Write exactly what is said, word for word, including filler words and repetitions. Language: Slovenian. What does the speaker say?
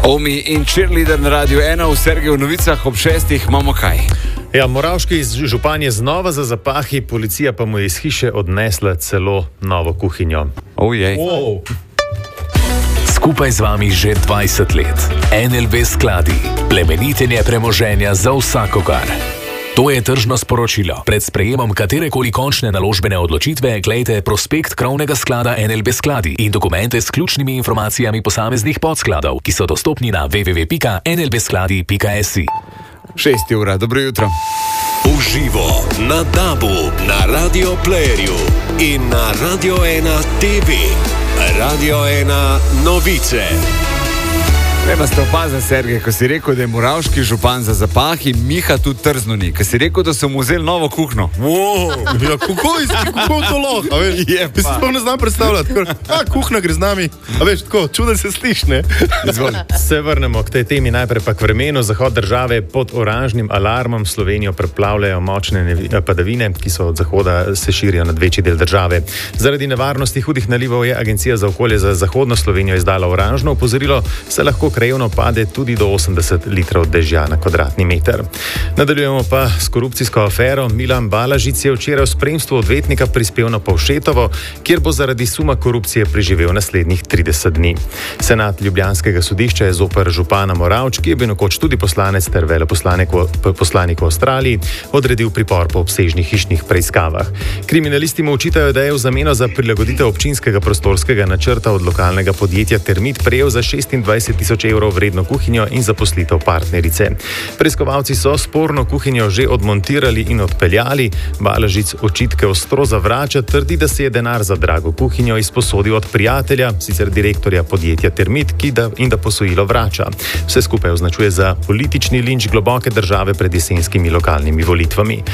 Omi in cheerleader na Radiu ena, v Sergeju novicah ob šestih imamo kaj? Ja, moravški župan je znova za zapahi, policija pa mu je iz hiše odnesla celo novo kuhinjo. Ojej. Wow. Skupaj z vami že dvajset let. N L B skladi. Plemenitenje premoženja za vsakogar. To je tržno sporočilo. Pred sprejemom katerekoli končne naložbene odločitve glejte prospekt krovnega sklada N L B skladi in dokumente s ključnimi informacijami posameznih podskladov, ki so dostopni na w w w pika n l b skladi pika s i. Šesti ura, dobro jutro. Uživo na Dabu, na Radio Playerju in na Radio ena T V. Radio ena novice. Treba ste opazili, Sergej, ko si rekel, da je moravški župan za zapahi, Miha tudi trznovnik. Ko si rekel, da so mu vzeli novo kuhno. Wow, ja, kako je kako to lahko? Je pa. Sploh ne znam predstavljati. A, kuhna gre z nami. A veš, tako, čuden se sliši, ne? Se vrnemo k tej temi, najprej pa k vremenu. Zahod države pod oranžnim alarmom Slovenijo preplavljajo močne padavine, ki so od zahoda se širijo nad večji del države. Zaradi nevarnosti hudih nalivov je Agencija za okolje za zahodno Slovenijo izdala oranžno opozorilo, se lahko krajevno pade tudi do osemdeset litrov dežja na kvadratni meter. Nadaljujemo pa s korupcijsko afero. Milan Balažic je včeraj v spremstvu odvetnika prispel na Povšetovo, kjer bo zaradi suma korupcije preživel naslednjih trideset dni. Senat ljubljanskega sodišča je zoper župana Moravč, ki je bil nekoč tudi poslanec ter veleposlanik v Avstraliji, odredil pripor po obsežnih hišnih preiskavah. Kriminalisti mu očitajo, da je v zameno za prilagoditev občinskega prostorskega načrta od lokalnega podjetja Termit prejel za šestindvajset tisoč evrov vredno kuhinjo in zaposlitev partnerice. Preiskovalci so sporno kuhinjo že odmontirali in odpeljali. Balažic očitke ostro zavrača, trdi, da se je denar za drago kuhinjo izposodil od prijatelja, sicer direktorja podjetja Termit, ki da in da posojilo vrača. Vse skupaj označuje za politični linč globoke države pred jesenskimi lokalnimi volitvami.